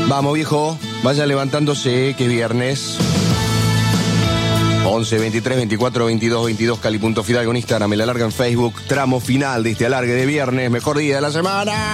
Vamos, viejo, vaya levantándose, que es viernes. 11, 23, 24, 22, 22, Cali.Fidalgo en Instagram, el alarga en Facebook. Tramo final de este alargue de viernes, mejor día de la semana.